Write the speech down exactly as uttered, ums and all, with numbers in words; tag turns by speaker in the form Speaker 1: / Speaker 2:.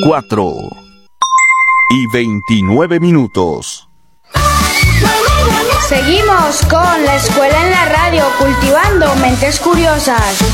Speaker 1: cuatro y veintinueve minutos.
Speaker 2: Seguimos con La Escuela en la Radio, cultivando mentes curiosas.